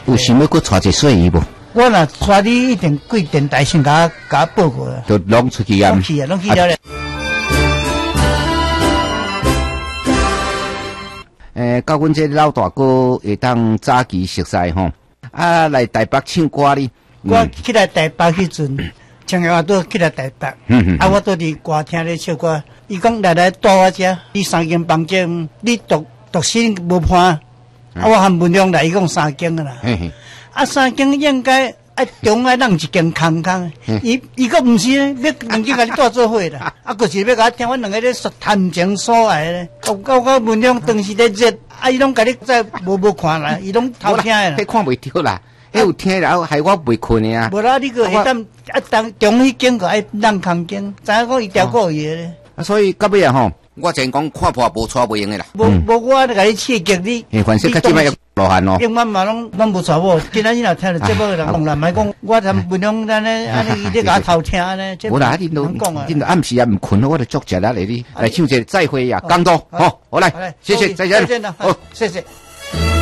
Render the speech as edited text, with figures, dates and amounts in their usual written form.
有想要搁带一个细姨无？ 我若带你一定贵电台先甲报告啦。 就拢出去啊？ 拢去啊，拢去了咧。 到阮这老大哥会当早期熟悉吼，啊来台北唱歌哩。 我起来台北迄阵，唱歌都起来台北，啊我都伫歌厅咧唱歌。伊讲来住我遮，你3间房间，你独身无伴，啊我含文良来，伊讲3间啦。啊3间应该中爱让一间空空，伊个毋是要2间甲你带做伙啦，啊，就是要甲我听，阮2个咧谈情说爱咧，到文良当时咧热，啊，伊拢甲你再无看啦，伊拢偷听啦。 迄看袂着啦，迄有听然后害我袂困的啊。 无啦，你个会当中迄间个爱让空间，知影讲伊调过伊咧。 啊，所以到尾啊吼，我真讲看破无带袂用的啦。 无我甲你刺激你。 反正较即摆落汗咯。 英文嘛拢无带我，今仔日若听到节目的人讲啦，莫讲我谈不良安尼伊咧甲我偷听呢。无啦，恁都暗时也毋困，我就作食啦来唱一个再会呀，江多，好来，谢谢，再见， 好，谢谢。